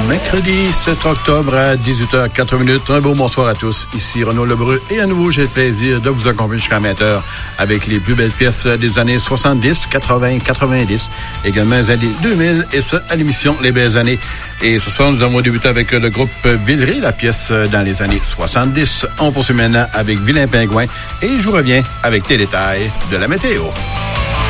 mercredi 7 octobre à 18h04. Un beau bonsoir à tous. Ici Renaud Lebreu et à nouveau, j'ai le plaisir de vous accompagner jusqu'à 20h avec les plus belles pièces des années 70, 80, 90, également les années 2000 et ça à l'émission Les Belles Années. Et ce soir, nous avons débuté avec le groupe Villeray, la pièce dans les années 70. On poursuit maintenant avec Vilain Pingouin et je vous reviens avec tes détails de la météo.